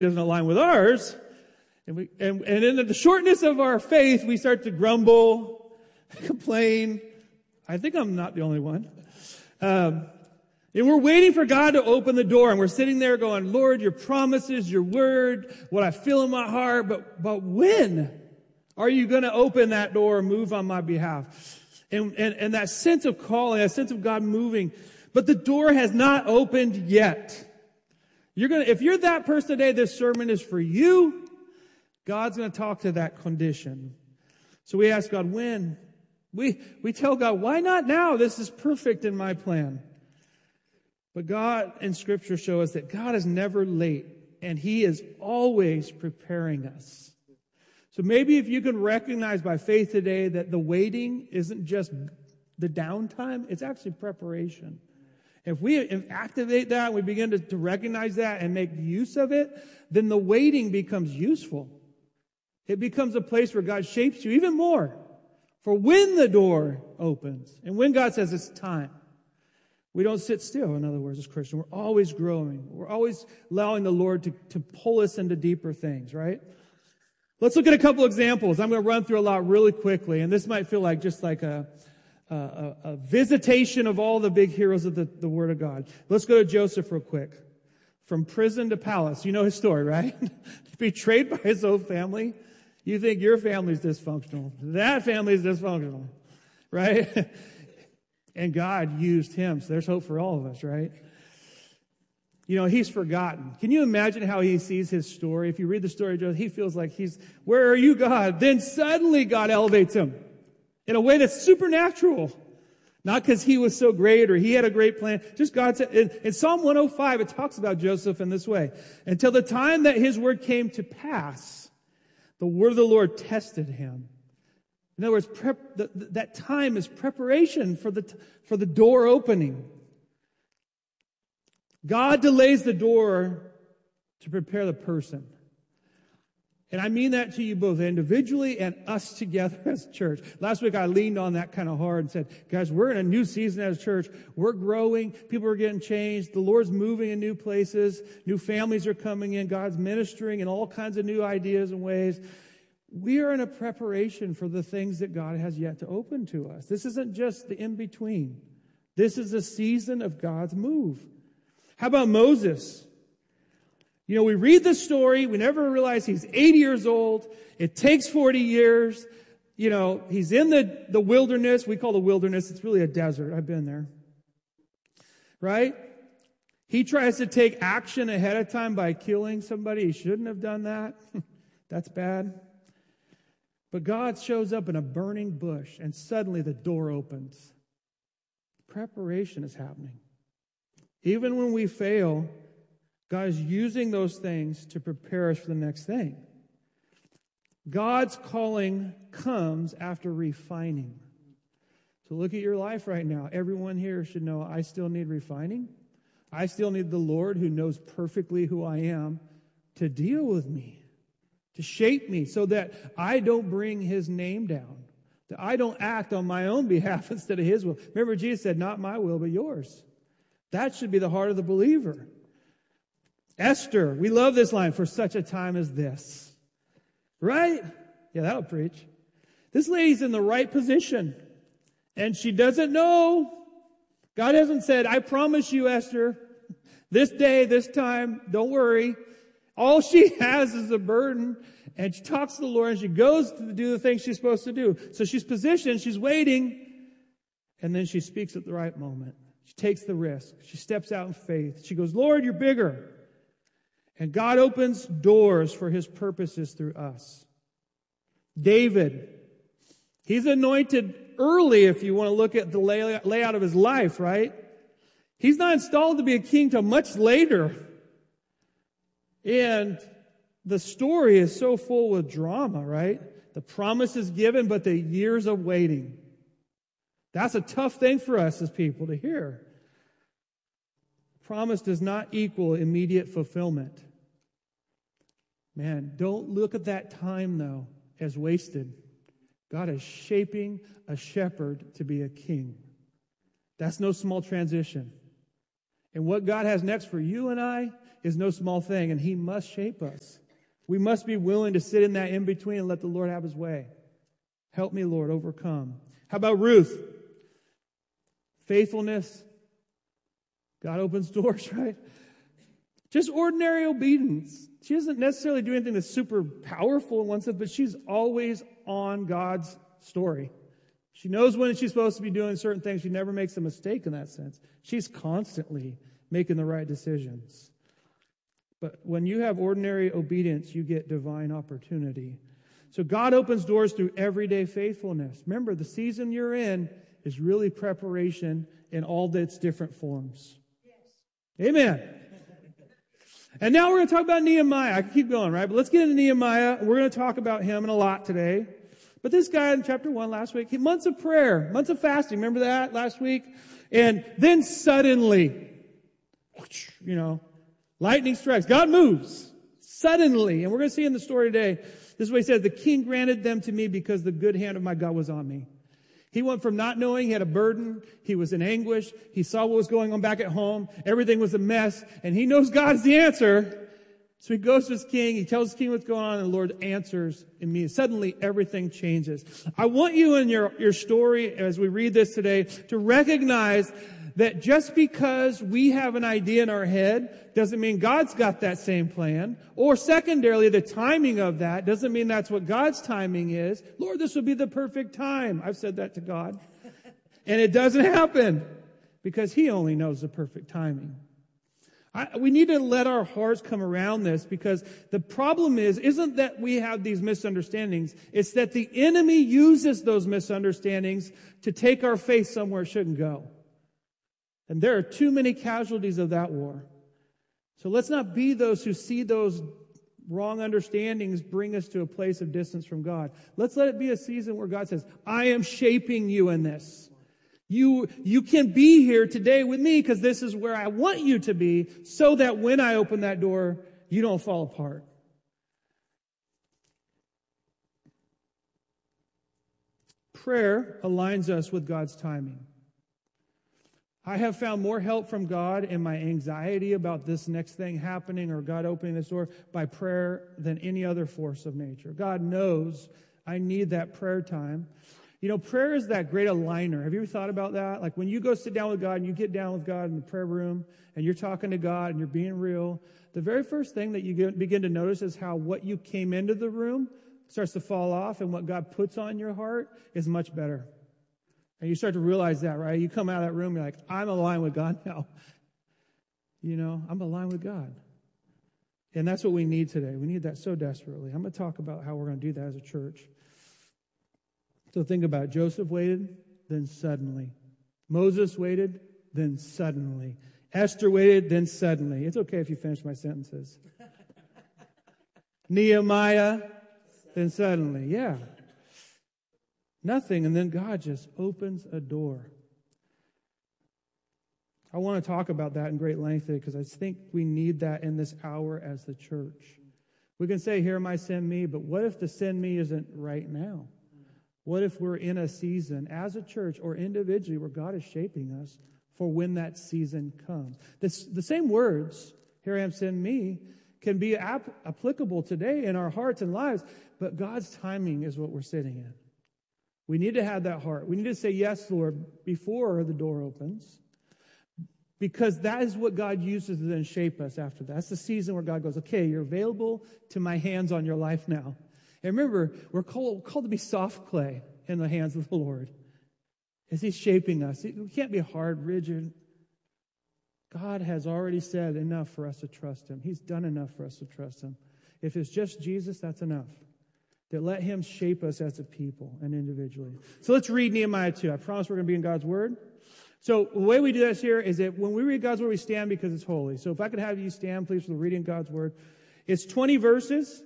doesn't align with ours. And in the shortness of our faith, we start to grumble, complain. I think I'm not the only one. And we're waiting for God to open the door, and we're sitting there going, Lord, your promises, your word, what I feel in my heart, but when are you going to open that door and move on my behalf? And that sense of calling, that sense of God moving, but the door has not opened yet. If you're that person today, this sermon is for you. God's going to talk to that condition. So we ask God, when? We tell God, why not now? This is perfect in my plan. But God and Scripture show us that God is never late, and He is always preparing us. So maybe if you can recognize by faith today that the waiting isn't just the downtime, it's actually preparation. If we activate that, we begin to recognize that and make use of it, then the waiting becomes useful. It becomes a place where God shapes you even more for when the door opens and when God says it's time. We don't sit still, in other words, as Christians. We're always growing. We're always allowing the Lord to pull us into deeper things, right? Let's look at a couple examples. I'm going to run through a lot really quickly, and this might feel like just like a visitation of all the big heroes of the Word of God. Let's go to Joseph real quick. From prison to palace. You know his story, right? Betrayed by his own family. You think your family's dysfunctional. That family is dysfunctional, right? And God used him, so there's hope for all of us, right? You know, he's forgotten. Can you imagine how he sees his story? If you read the story of Joseph, he feels like where are you, God? Then suddenly God elevates him in a way that's supernatural. Not because he was so great or he had a great plan. Just God said, in Psalm 105, it talks about Joseph in this way. Until the time that his word came to pass, the word of the Lord tested him. In other words, that time is preparation for the door opening. God delays the door to prepare the person. And I mean that to you both individually and us together as a church. Last week I leaned on that kind of hard and said, guys, we're in a new season as a church. We're growing. People are getting changed. The Lord's moving in new places. New families are coming in. God's ministering in all kinds of new ideas and ways. We are in a preparation for the things that God has yet to open to us. This isn't just the in-between. This is a season of God's move. How about Moses? You know, we read the story. We never realize he's 80 years old. It takes 40 years. You know, he's in the wilderness. We call the wilderness. It's really a desert. I've been there. Right? He tries to take action ahead of time by killing somebody. He shouldn't have done that. That's bad. But God shows up in a burning bush, and suddenly the door opens. Preparation is happening. Even when we fail, God is using those things to prepare us for the next thing. God's calling comes after refining. So look at your life right now. Everyone here should know I still need refining. I still need the Lord who knows perfectly who I am to deal with me, to shape me so that I don't bring His name down, that I don't act on my own behalf instead of His will. Remember, Jesus said, not my will, but yours. That should be the heart of the believer. Esther, we love this line, for such a time as this. Right? Yeah, that'll preach. This lady's in the right position, and she doesn't know. God hasn't said, I promise you, Esther, this day, this time, don't worry. All she has is a burden, and she talks to the Lord, and she goes to do the things she's supposed to do. So she's positioned, she's waiting, and then she speaks at the right moment. She takes the risk. She steps out in faith. She goes, Lord, you're bigger. And God opens doors for His purposes through us. David, he's anointed early if you want to look at the layout of his life, right? He's not installed to be a king till much later. And the story is so full with drama, right? The promise is given, but the years of waiting. That's a tough thing for us as people to hear. Promise does not equal immediate fulfillment. Man, don't look at that time, though, as wasted. God is shaping a shepherd to be a king. That's no small transition. And what God has next for you and I is no small thing, and He must shape us. We must be willing to sit in that in-between and let the Lord have His way. Help me, Lord, overcome. How about Ruth? Faithfulness. God opens doors, right? Just ordinary obedience. She doesn't necessarily do anything that's super powerful in one sense, but she's always on God's story. She knows when she's supposed to be doing certain things. She never makes a mistake in that sense. She's constantly making the right decisions. But when you have ordinary obedience, you get divine opportunity. So God opens doors through everyday faithfulness. Remember, the season you're in is really preparation in all its different forms. Yes. Amen. And now we're going to talk about Nehemiah. I can keep going, right? But let's get into Nehemiah. We're going to talk about him in a lot today. But this guy in chapter 1 last week, months of prayer, months of fasting. Remember that last week? And then suddenly, lightning strikes. God moves suddenly. And we're going to see in the story today, this is what he says, the king granted them to me because the good hand of my God was on me. He went from not knowing, he had a burden, he was in anguish, he saw what was going on back at home, everything was a mess, and he knows God's the answer. So he goes to his king, he tells the king what's going on, and the Lord answers immediately. Suddenly, everything changes. I want you in your story, as we read this today, to recognize that just because we have an idea in our head doesn't mean God's got that same plan. Or secondarily, the timing of that doesn't mean that's what God's timing is. Lord, this would be the perfect time. I've said that to God. And it doesn't happen because He only knows the perfect timing. We need to let our hearts come around this, because the problem isn't that we have these misunderstandings. It's that the enemy uses those misunderstandings to take our faith somewhere it shouldn't go. And there are too many casualties of that war. So let's not be those who see those wrong understandings bring us to a place of distance from God. Let's let it be a season where God says, I am shaping you in this. You can be here today with me because this is where I want you to be, so that when I open that door, you don't fall apart. Prayer aligns us with God's timing. I have found more help from God in my anxiety about this next thing happening or God opening this door by prayer than any other force of nature. God knows I need that prayer time. Prayer is that great aligner. Have you ever thought about that? Like when you go sit down with God and you get down with God in the prayer room and you're talking to God and you're being real, the very first thing that you begin to notice is how what you came into the room starts to fall off, and what God puts on your heart is much better. And you start to realize that, right? You come out of that room, you're like, I'm aligned with God now. I'm aligned with God. And that's what we need today. We need that so desperately. I'm going to talk about how we're going to do that as a church. So think about it. Joseph waited, then suddenly. Moses waited, then suddenly. Esther waited, then suddenly. It's okay if you finish my sentences. Nehemiah, then suddenly. Yeah. Nothing, and then God just opens a door. I want to talk about that in great length today, because I think we need that in this hour as the church. We can say, here am I, send me, but what if the send me isn't right now? What if we're in a season as a church or individually where God is shaping us for when that season comes? The same words, here I am, send me, can be applicable today in our hearts and lives, but God's timing is what we're sitting in. We need to have that heart. We need to say, yes, Lord, before the door opens, because that is what God uses to then shape us after that. That's the season where God goes, okay, you're available to my hands on your life now. And remember, we're called to be soft clay in the hands of the Lord as He's shaping us. We can't be hard, rigid. God has already said enough for us to trust Him. He's done enough for us to trust Him. If it's just Jesus, that's enough. That let Him shape us as a people and individually. So let's read Nehemiah 2. I promise we're going to be in God's Word. So the way we do this here is that when we read God's Word, we stand because it's holy. So if I could have you stand, please, for the reading of God's Word. It's 20 verses.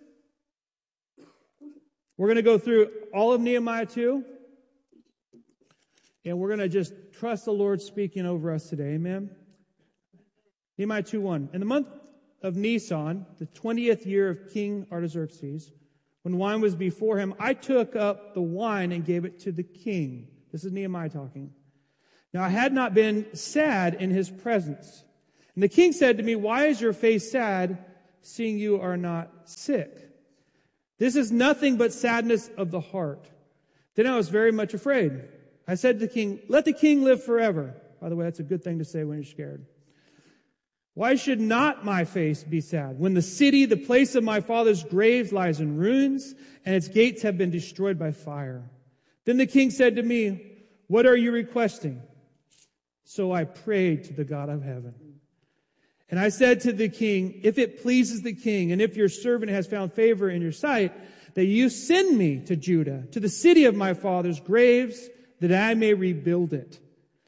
We're going to go through all of Nehemiah 2. And we're going to just trust the Lord speaking over us today. Amen? Nehemiah 2:1. In the month of Nisan, the 20th year of King Artaxerxes, when wine was before him, I took up the wine and gave it to the king. This is Nehemiah talking. Now I had not been sad in his presence, And the king said to me, why is your face sad, seeing you are not sick? This is nothing but sadness of the heart. Then I was very much afraid. I said to the king, let the king live forever. By the way, that's a good thing to say when you're scared. Why should not my face be sad when the city, the place of my father's graves, lies in ruins and its gates have been destroyed by fire? Then the king said to me, what are you requesting? So I prayed to the God of heaven. And I said to the king, if it pleases the king, and if your servant has found favor in your sight, that you send me to Judah, to the city of my father's graves, that I may rebuild it.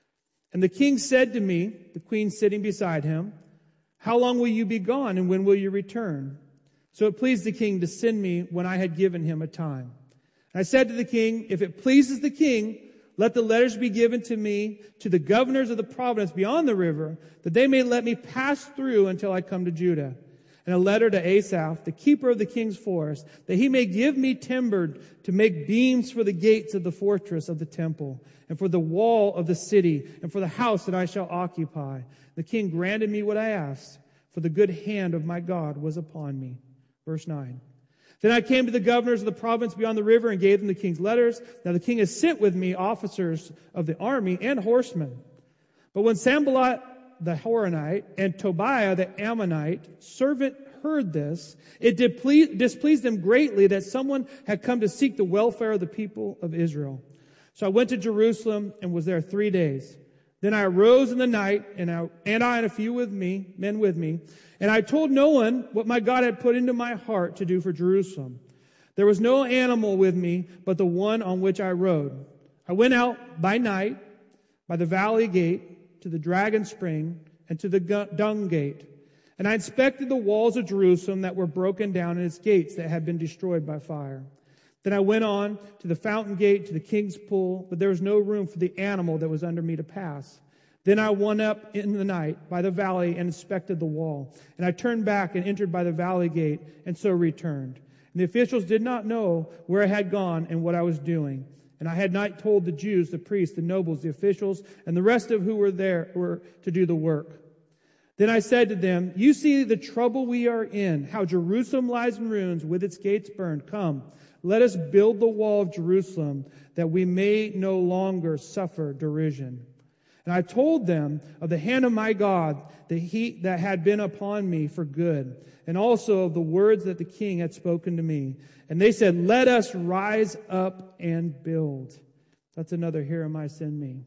And the king said to me, the queen sitting beside him, how long will you be gone, and when will you return? So it pleased the king to send me when I had given him a time. And I said to the king, if it pleases the king, let the letters be given to me, to the governors of the province beyond the river, that they may let me pass through until I come to Judah. And a letter to Asaph, the keeper of the king's forest, that he may give me timber to make beams for the gates of the fortress of the temple, and for the wall of the city, and for the house that I shall occupy. The king granted me what I asked, for the good hand of my God was upon me. Verse 9. Then I came to the governors of the province beyond the river and gave them the king's letters. Now the king has sent with me officers of the army and horsemen. But when Sanballat the Horonite and Tobiah the Ammonite servant heard this, it displeased them greatly that someone had come to seek the welfare of the people of Israel. So I went to Jerusalem and was there 3 days. Then I arose in the night, and I and a few men with me, and I told no one what my God had put into my heart to do for Jerusalem. There was no animal with me but the one on which I rode. I went out by night by the valley gate to the dragon spring and to the dung gate. And I inspected the walls of Jerusalem that were broken down and its gates that had been destroyed by fire. Then I went on to the fountain gate, to the king's pool, but there was no room for the animal that was under me to pass. Then I went up in the night by the valley and inspected the wall. And I turned back and entered by the valley gate, and so returned. And the officials did not know where I had gone and what I was doing. And I had not told the Jews, the priests, the nobles, the officials, and the rest of who were there were to do the work. Then I said to them, you see the trouble we are in, how Jerusalem lies in ruins with its gates burned. Come, let us build the wall of Jerusalem that we may no longer suffer derision. And I told them of the hand of my God that had been upon me for good, and also of the words that the king had spoken to me. And they said, let us rise up and build. That's another here am I, send me.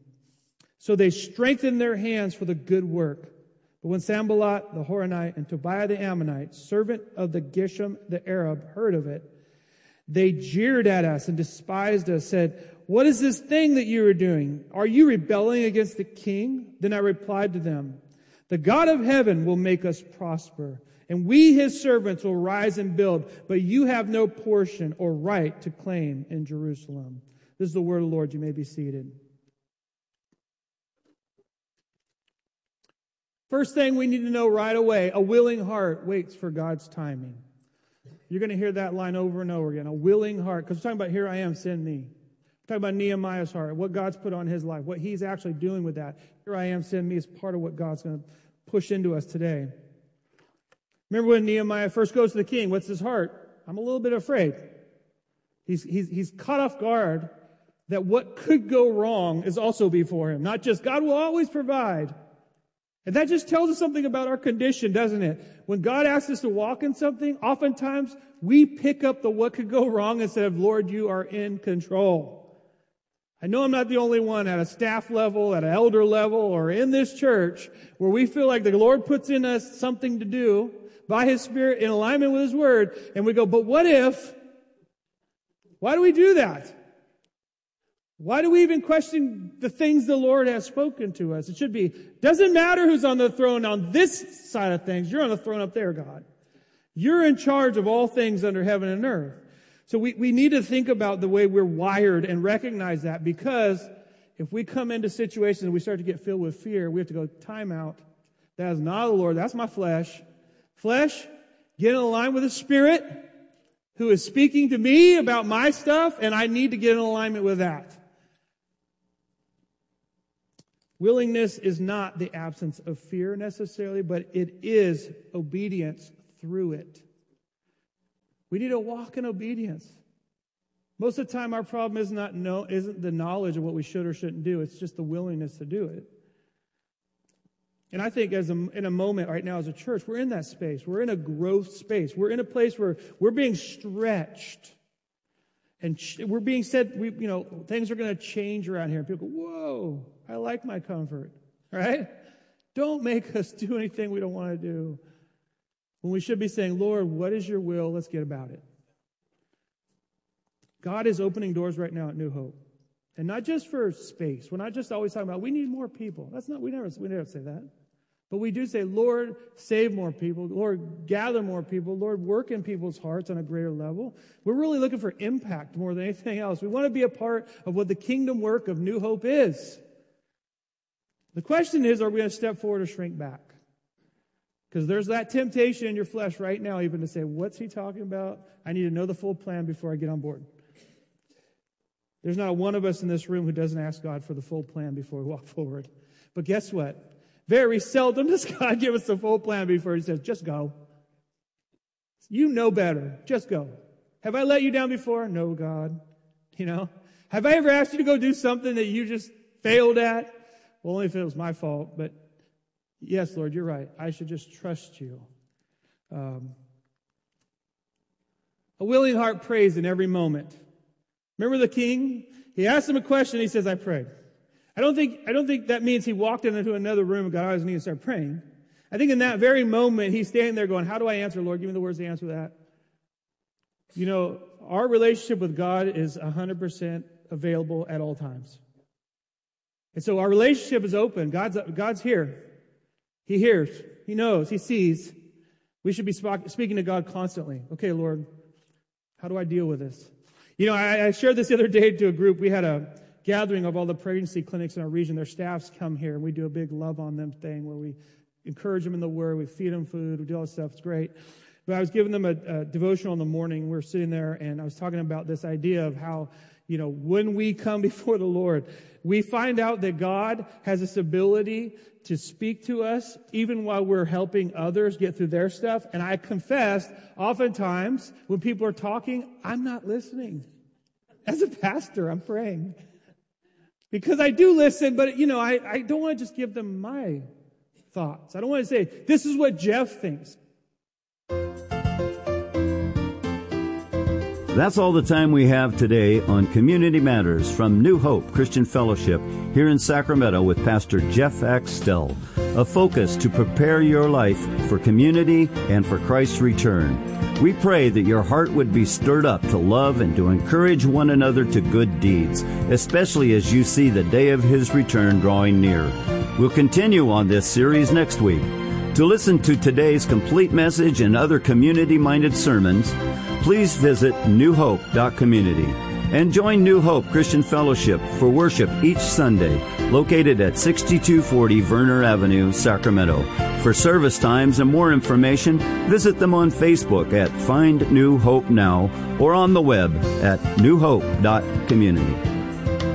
So they strengthened their hands for the good work. But when Sanballat the Horonite and Tobiah the Ammonite, servant of the Geshem the Arab, heard of it, they jeered at us and despised us, said, what is this thing that you are doing? Are you rebelling against the king? Then I replied to them, the God of heaven will make us prosper, and we his servants will rise and build, but you have no portion or right to claim in Jerusalem. This is the word of the Lord. You may be seated. First thing we need to know right away, a willing heart waits for God's timing. You're going to hear that line over and over again, a willing heart, because we're talking about here I am, send me. We're talking about Nehemiah's heart, what God's put on his life, what he's actually doing with that. Here I am, send me is part of what God's going to push into us today. Remember when Nehemiah first goes to the king, what's his heart? I'm a little bit afraid. He's caught off guard that what could go wrong is also before him. Not just God will always provide. And that just tells us something about our condition, doesn't it? When God asks us to walk in something, oftentimes we pick up the what could go wrong instead of, Lord, you are in control. I know I'm not the only one at a staff level, at an elder level, or in this church where we feel like the Lord puts in us something to do by His Spirit in alignment with His Word, and we go, but what if? Why do we do that? Why do we even question the things the Lord has spoken to us? It should be, doesn't matter who's on the throne on this side of things. You're on the throne up there, God. You're in charge of all things under heaven and earth. So we need to think about the way we're wired and recognize that, because if we come into situations and we start to get filled with fear, we have to go, time out. That is not the Lord. That's my flesh. Flesh, get in line with the Spirit who is speaking to me about my stuff, and I need to get in alignment with that. Willingness is not the absence of fear necessarily, but it is obedience through it. We need to walk in obedience. Most of the time, our problem isn't the knowledge of what we should or shouldn't do. It's just the willingness to do it. And I think in a moment right now as a church, we're in that space. We're in a growth space. We're in a place where we're being stretched. And we're being said, things are going to change around here. And people go, whoa, I like my comfort. Right? Don't make us do anything we don't want to do. When we should be saying, Lord, what is your will? Let's get about it. God is opening doors right now at New Hope. And not just for space. We're not just always talking about, we need more people. We never say that. But we do say, Lord, save more people. Lord, gather more people. Lord, work in people's hearts on a greater level. We're really looking for impact more than anything else. We want to be a part of what the kingdom work of New Hope is. The question is, are we going to step forward or shrink back? Because there's that temptation in your flesh right now even to say, what's he talking about? I need to know the full plan before I get on board. There's not one of us in this room who doesn't ask God for the full plan before we walk forward. But guess what? Very seldom does God give us the full plan before he says, just go. You know better. Just go. Have I let you down before? No, God. Have I ever asked you to go do something that you just failed at? Well, only if it was my fault. But yes, Lord, you're right. I should just trust you. A willing heart prays in every moment. Remember the king? He asked him a question. He says, I prayed. I don't think that means he walked into another room and got on his knees and started praying. I think in that very moment, he's standing there going, how do I answer, Lord? Give me the words to answer that. Our relationship with God is 100% available at all times. And so our relationship is open. God's here. He hears. He knows. He sees. We should be speaking to God constantly. Okay, Lord, how do I deal with this? I shared this the other day to a group. We had a gathering of all the pregnancy clinics in our region. Their staffs come here, and we do a big love on them thing where we encourage them in the Word, we feed them food, we do all this stuff. It's great. But I was giving them a devotional in the morning. We were sitting there, and I was talking about this idea of how, when we come before the Lord, we find out that God has this ability to speak to us even while we're helping others get through their stuff. And I confess, oftentimes, when people are talking, I'm not listening. As a pastor, I'm praying. Because I do listen, but, I don't want to just give them my thoughts. I don't want to say, this is what Jeff thinks. That's all the time we have today on Community Matters from New Hope Christian Fellowship here in Sacramento with Pastor Jeff Axtell. A focus to prepare your life for community and for Christ's return. We pray that your heart would be stirred up to love and to encourage one another to good deeds, especially as you see the day of His return drawing near. We'll continue on this series next week. To listen to today's complete message and other community-minded sermons, please visit newhope.community and join New Hope Christian Fellowship for worship each Sunday, located at 6240 Verner Avenue, Sacramento. For service times and more information, visit them on Facebook at Find New Hope Now or on the web at newhope.community.